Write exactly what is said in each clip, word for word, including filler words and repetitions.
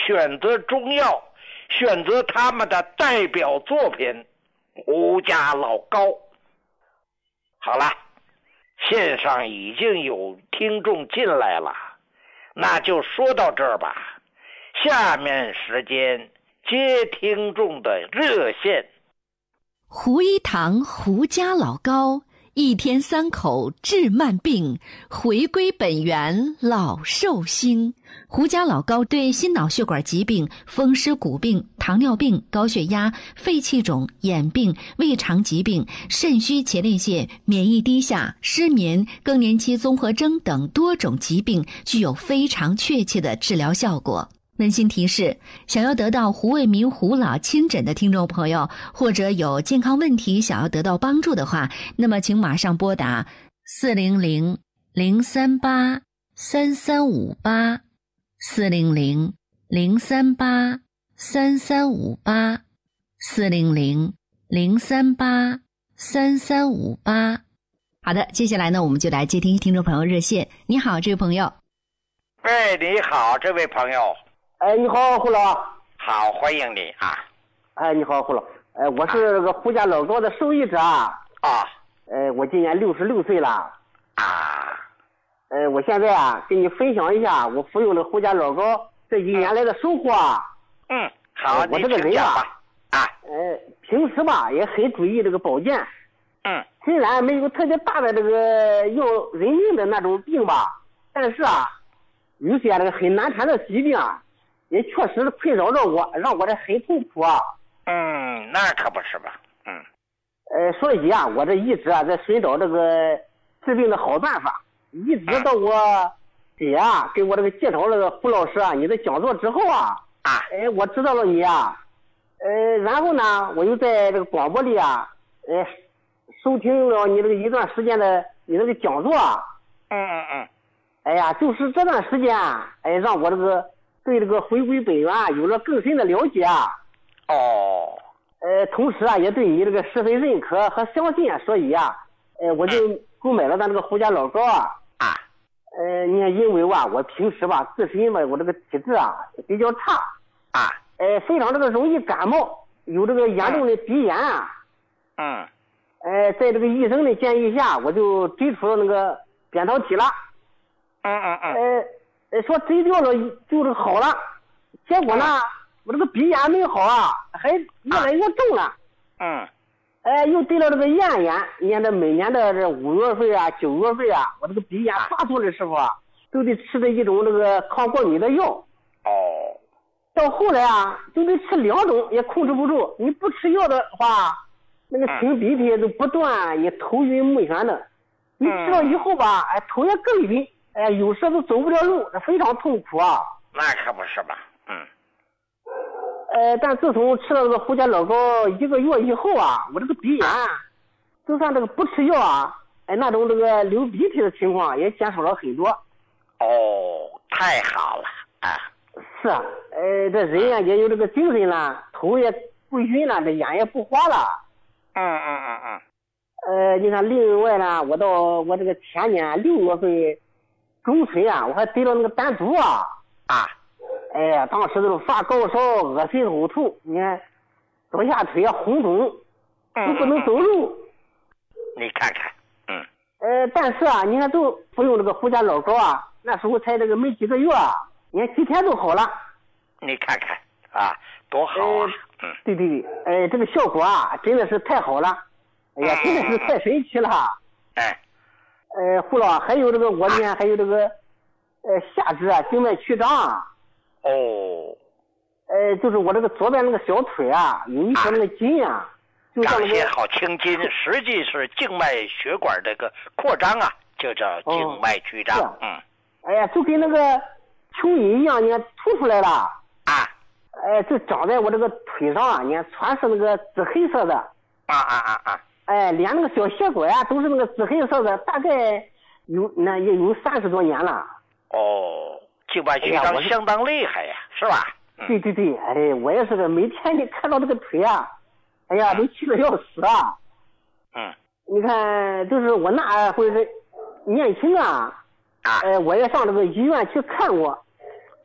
选择中药，选择他们的代表作品《胡家老高》。好了，线上已经有听众进来了，那就说到这儿吧。下面时间接听众的热线。 胡一堂胡家老高，一天三口治慢病，回归本源老寿星。胡家老高对心脑血管疾病、风湿骨病、糖尿病、高血压、肺气肿、眼病、胃肠疾病、肾虚前列腺、免疫低下、失眠、更年期综合征等多种疾病具有非常确切的治疗效果。温馨提示，想要得到胡卫民胡老亲诊的听众朋友，或者有健康问题想要得到帮助的话，那么请马上拨打四零零零三八三三五八四零零零三八三三五八四零零零三八三三五八。好的，接下来呢，我们就来接听听众朋友热线。你好，这位朋友。 喂，你好，这位朋友。 哎，你好，胡老。 好，欢迎你啊。 哎，你好，胡老。哎，我是这个胡家老高的受益者啊。 啊。 哎，我今年六十六岁了。 啊。 哎，我现在啊，跟你分享一下我服用的胡家老高这几年来的收获啊。 嗯，好， 我这个人啊， 啊， 呃，平时吧也很注意这个保健。 嗯。 虽然没有特别大的这个要人命的那种病吧，但是啊，有些这个很难缠的疾病啊。也确实困扰着我，让我这很痛苦啊。 嗯，那可不是吧。嗯。 呃，所以啊，我这一直啊在寻找这个治病的好办法，一直到我姐啊给我这个介绍了个胡老师啊你的讲座之后啊， 啊， 哎，我知道了你啊，呃，然后呢，我又在这个广播里啊，呃，收听了你这个一段时间的你这个讲座啊。 嗯嗯嗯。 哎呀，就是这段时间啊，哎，让我这个。对这个回归本源啊有了更深的了解啊。 哦。 呃，同时啊也对你这个十分认可和相信啊，所以啊，呃，我就购买了咱这个胡家老高啊。 啊。 呃，你看，因为吧，我平时吧自身吧我这个体质啊比较差。 啊。 呃，非常这个容易感冒，有这个严重的鼻炎啊。 嗯。 呃，在这个医生的建议下，我就追出了那个扁桃体了。 嗯嗯嗯。 呃。呃，说追掉了就是好了，结果呢，我这个鼻炎没好啊，还越来越重了。 嗯。 哎，又得了这个咽炎，你看这每年的这五月份啊、九月份啊，我这个鼻炎发作的时候啊，都得吃的一种这个抗过敏的药。 哦。 到后来啊，就得吃两种也控制不住，你不吃药的话，那个擤鼻涕都不断，你头晕目眩的。你吃了以后吧，哎，头也更晕。哎，有时都走不了路，非常痛苦啊。 那可不是吧。嗯。 呃，但自从吃了这个胡家老高一个月以后啊，我这个鼻炎，就算这个不吃药啊，哎，那种这个流鼻涕的情况也减少了很多。 哦，太好了啊！ 是啊，呃，这人啊也有这个精神了，头也不晕了，这眼也不花了。 嗯嗯嗯嗯。 呃，你看，另外呢，我到我这个前年六月份。中春啊，我还得了那个丹毒啊！ 啊， 哎呀，当时都是发高烧、恶心呕吐，你看左下腿啊红肿，都不能走路。 嗯、你看看，嗯。 呃，但是啊，你看都服用这个胡家老高啊，那时候才这个没几个月啊，你看几天就好了。 你看看啊，多好啊！ 呃、嗯，对对对，哎、呃，这个效果啊，真的是太好了，哎呀，真的是太神奇了。 哎。 呃，胡老还有这个我呢，还有这个，呃，下肢啊静脉曲张啊。 哦。 呃，就是我这个左边那个小腿啊，有一条那个筋啊，就像那个。 刚写好青筋，实际是静脉血管这个扩张啊，就叫静脉曲张。哦、嗯。 哎呀，就跟那个蚯蚓一样，你看凸出来了。 啊。 哎，就长在我这个腿上啊，你看全是那个紫黑色的。 啊啊啊啊。 哎，连那个小血管啊都是那个紫黑色的，大概有那也有三十多年了。 哦，静脉曲张相当厉害呀，是吧？ 对对对，哎，我也是个，每天你看到这个腿啊，哎呀，都气得要死啊。 嗯。 你看，就是我那会是年轻啊， 啊， 呃，我也上这个医院去看过，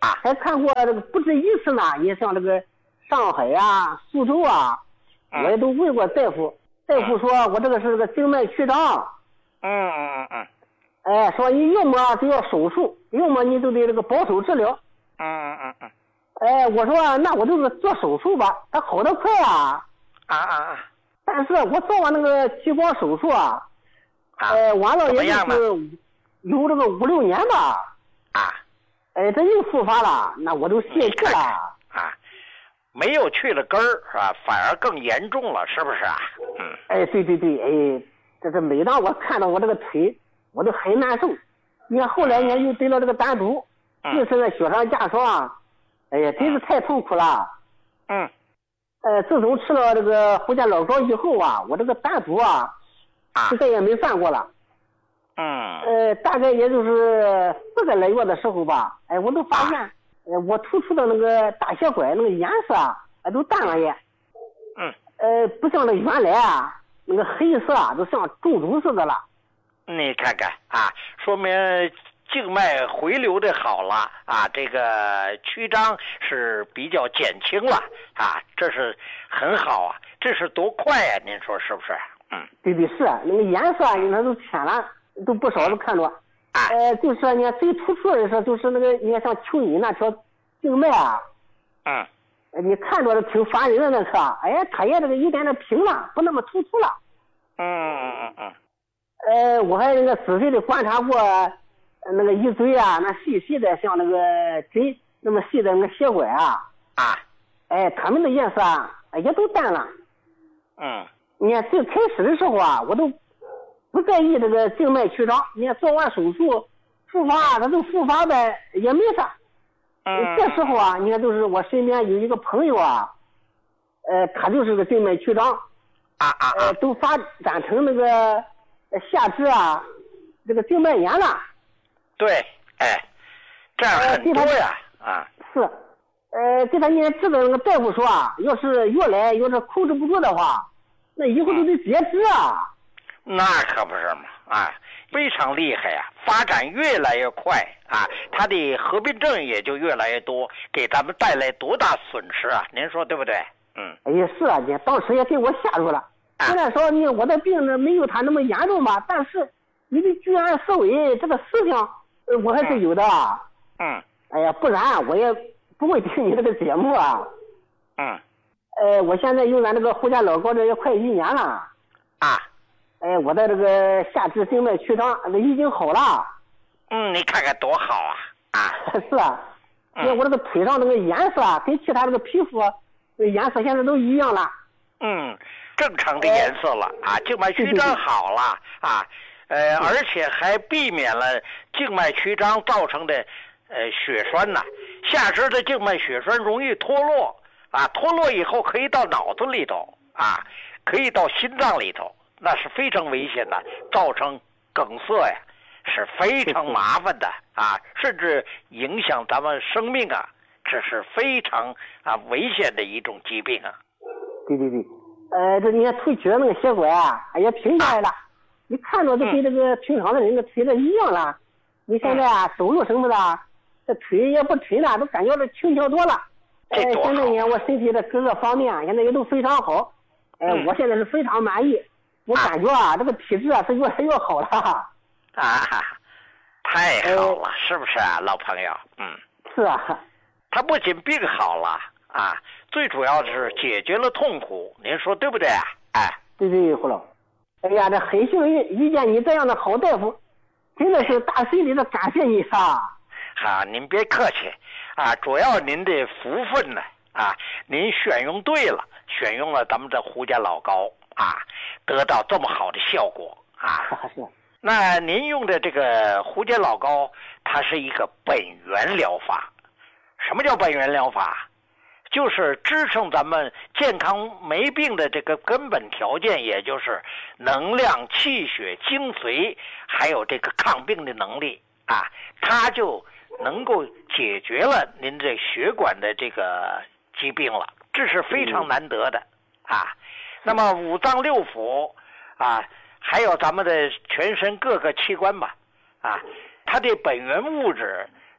啊， 还看过这个不止一次呢。也像这个上海啊、苏州啊，我也都问过大夫，大夫说我这个是个静脉曲张。 嗯嗯嗯嗯。 哎，说你要么就要手术，要么你就得这个保守治疗。 嗯嗯嗯嗯。 哎，我说那我就是做手术吧，它好得快啊。 啊啊啊！ 但是我做完那个激光手术啊， 啊， 哎，完了也就是有这个五六年吧。 啊。 哎，这又复发了，那我都泄气了。 啊，没有去了根儿是吧？反而更严重了，是不是啊？嗯。 哎，对对对，哎，这是每当我看到我这个腿，我都很难受。你看后来呢又得了这个胆毒，又是那雪上加霜，哎呀，真是太痛苦了。 嗯。 呃，自从吃了这个胡家老膏以后啊，我这个胆毒啊，就再也没犯过了。 嗯。 呃，大概也就是四个来月的时候吧，哎，我都发现，呃，我突出的那个大血管那个颜色啊，哎，都淡了也。 嗯。 呃，不像那原来啊，那个黑色啊，都像中毒似的了。 你看看啊，说明静脉回流的好了啊，这个曲张是比较减轻了啊，这是很好啊，这是多快呀、啊？您说是不是？嗯， 对对是，那个颜色你看都浅了，都不少都看着。 啊、 呃，就是说你看最突出的是，就是那个你看像蚯蚓那条静脉啊， 嗯， 你看着挺烦人的那颗，哎呀，它也这个一点点平了，不那么突出了。 嗯嗯嗯嗯。 呃，我还那个仔细的观察过，那个一嘴啊，那细细的像那个针那么细的那个血管啊， 啊， 哎，它们的颜色啊也都淡了。 嗯， 你看最开始的时候啊，我都不在意这个静脉曲张，你看做完手术复发，它都复发的也没啥。 嗯， 这时候啊，你看就是我身边有一个朋友啊，呃，他就是个静脉曲张， 啊啊呃，都发展成那个下肢啊，这个静脉炎了。 对，哎，这样很多呀，啊， 是，呃，给他念治的那个大夫说啊，要是越来要是控制不住的话，那以后都得截肢啊。 那可不是嘛，啊，非常厉害呀、啊，发展越来越快啊，它的合并症也就越来越多，给咱们带来多大损失啊？您说对不对？嗯， 哎呀，是啊，姐，当时也给我吓住了。虽然说你我的病呢没有他那么严重吧，但是你的居安思危这个思想，呃，我还是有的。 嗯。 哎呀，不然我也不会听你这个节目啊。 嗯。 呃，我现在用咱这个胡家老膏这也快一年了。 啊。 哎，我的这个下肢静脉曲张那已经好了。 嗯，你看看多好啊！啊。 是啊。因为我这个腿上这个颜色啊，跟其他这个皮肤颜色现在都一样了。 嗯。正常的颜色了啊，静脉曲张好了啊，呃，而且还避免了静脉曲张造成的呃血栓呐、啊。下肢的静脉血栓容易脱落啊，脱落以后可以到脑子里头啊，可以到心脏里头，那是非常危险的，造成梗塞呀，是非常麻烦的啊，甚至影响咱们生命啊，这是非常啊危险的一种疾病啊。 对对对。呃，这你看腿曲的那个血管啊，也平下来了。你看着就跟这个平常的人的腿的一样了。你现在啊，走路什么的，这腿也不沉了，都感觉这轻巧多了。哎，现在呢，我身体的各个方面现在也都非常好。哎、呃，我现在是非常满意。我感觉啊，这个体质啊是越来越好了。 啊，太好了，是不是啊，老朋友？嗯， 是啊。 他不仅病好了啊。最主要的是解决了痛苦，您说对不对啊？哎， 对对，胡老。哎呀，这很幸运遇见你这样的好大夫，真的是打心里的感谢你啊！ 好，您别客气啊，主要您的福分呢啊，您选用对了，选用了咱们的胡家老膏啊，得到这么好的效果啊。 是。 那您用的这个胡家老膏，它是一个本源疗法。什么叫本源疗法？就是支撑咱们健康没病的这个根本条件，也就是能量、气血、精髓，还有这个抗病的能力啊，它就能够解决了您这血管的这个疾病了，这是非常难得的啊。那么五脏六腑啊，还有咱们的全身各个器官吧，啊，它的本源物质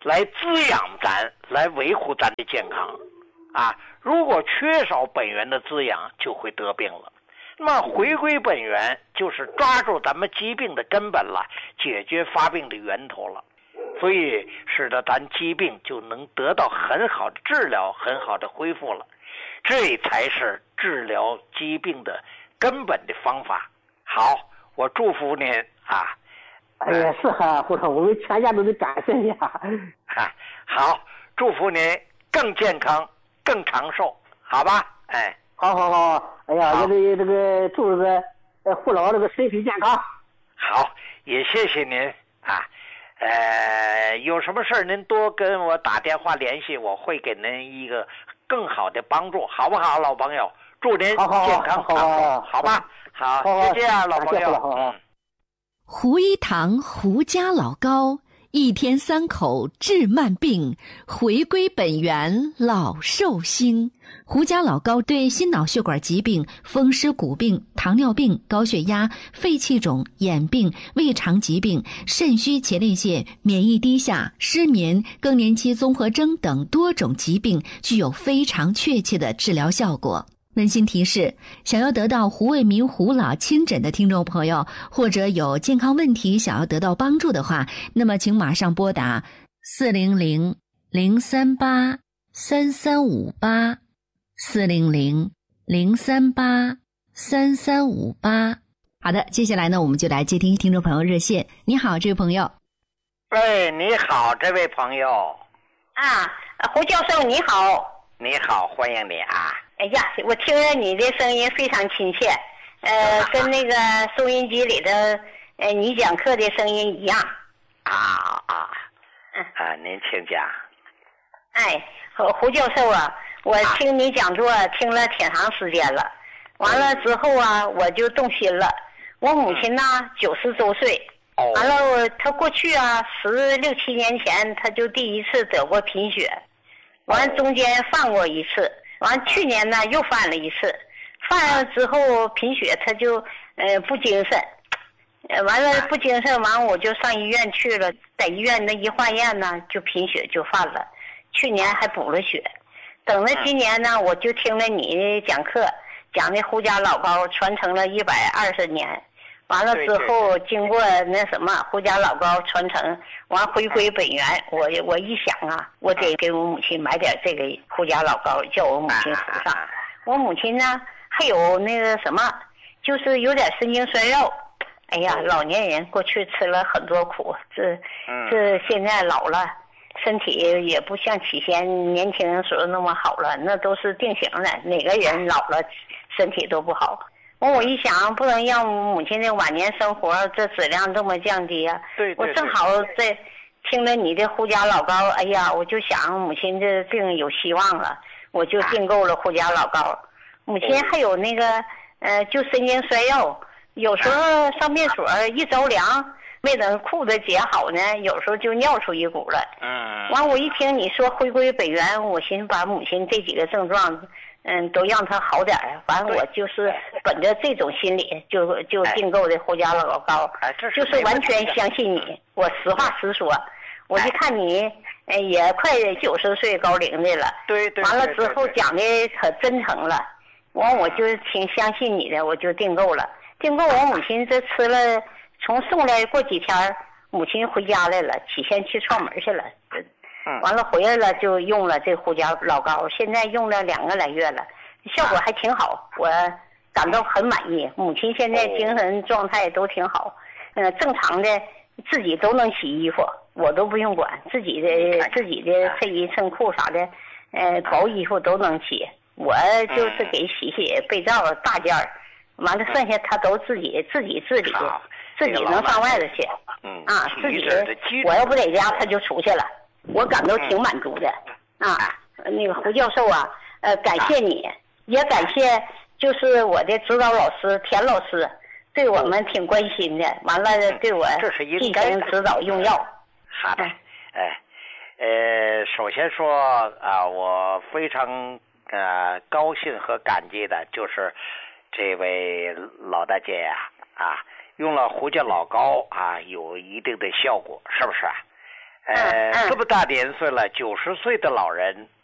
来滋养咱，来维护咱的健康啊。如果缺少本源的滋养，就会得病了。那么回归本源，就是抓住咱们疾病的根本了，解决发病的源头了，所以使得咱疾病就能得到很好的治疗，很好的恢复了。这才是治疗疾病的根本的方法。好，我祝福您啊！ 哎呀，是哈，胡总，我们全家都得感谢你啊！ 啊，好，祝福您更健康、更长寿，好吧？哎， 好好好，哎呀，这个这个祝这个呃胡老这个身体健康。 好，也谢谢您啊。呃，有什么事儿您多跟我打电话联系，我会给您一个更好的帮助，好不好，老朋友？祝您健康长寿，好吧？好，就这样，老朋友。嗯。 胡一堂胡家老膏，一天三口治慢病，回归本源老寿星。胡家老膏对心脑血管疾病、风湿骨病、糖尿病、高血压、肺气肿、眼病、胃肠疾病、肾虚前列腺、免疫低下、失眠、更年期综合征等多种疾病具有非常确切的治疗效果。温馨提示：想要得到胡卫民胡老亲诊的听众朋友，或者有健康问题想要得到帮助的话，那么请马上拨打四零零零三八三三五八四零零零三八三三五八。好的，接下来呢，我们就来接听听众朋友热线。你好，这位朋友。 喂，你好，这位朋友。 啊，胡教授你好。 你好，欢迎你啊。 哎呀，我听着你的声音非常亲切，呃，跟那个收音机里的呃你讲课的声音一样。 啊啊，嗯啊，您请讲。 哎，胡胡教授啊，我听你讲座听了挺长时间了，完了之后啊，我就动心了。我母亲呢九十周岁，完了她过去啊十六七年前，她就第一次得过贫血，完了中间犯过一次。完去年呢又犯了一次，犯了之后贫血，他就呃不精神，呃完了不精神，完我就上医院去了，在医院那一化验呢，就贫血就犯了，去年还补了血，等了今年呢，我就听了你讲课，讲的胡家老膏传承了一百二十年，完了之后经过那什么胡家老膏传承，完回归本源，我我一想啊，我得给我母亲买点这个胡家老膏，叫我母亲服上。我母亲呢还有那个什么，就是有点神经衰弱。哎呀，老年人过去吃了很多苦，这这现在老了，身体也不像起先年轻人时候那么好了，那都是定型的，哪个人老了身体都不好。完我一想，不能让母亲的晚年生活这质量这么降低啊！ 对对对， 我正好在听了你的胡家老膏，哎呀，我就想母亲这病有希望了，我就订购了胡家老膏。母亲还有那个呃，就神经衰弱，有时候上便所一着凉，没等裤子解好呢，有时候就尿出一股了。 嗯。 完我一听你说回归本源，我寻思把母亲这几个症状。嗯，都让他好点儿。反正我就是本着这种心理，就就订购的胡家老膏，就是完全相信你。我实话实说，我就看你，呃，也快九十岁高龄的了。 对对。 完了之后讲的可真诚了，完我就挺相信你的，我就订购了。订购我母亲这吃了，从送来过几天，母亲回家来了，起先去串门去了。完了回来了就用了这胡家老膏，现在用了两个来月了，效果还挺好，我感到很满意。母亲现在精神状态都挺好，呃，正常的自己都能洗衣服，我都不用管，自己的自己的衬衣衬裤啥的，呃，薄衣服都能洗，我就是给洗洗被罩大件儿，完了剩下他都自己自己自理，自己能上外头去，啊，自己我要不在家他就出去了。我感到挺满足的，啊，那个胡教授啊，呃，感谢你，也感谢就是我的指导老师田老师，对我们挺关心的，完了对我进行指导用药。 好的，哎，呃，首先说啊，我非常呃高兴和感激的就是这位老大姐呀，啊，用了胡家老膏啊，有一定的效果，是不是啊？ 呃，这么大年岁了，九十岁的老人，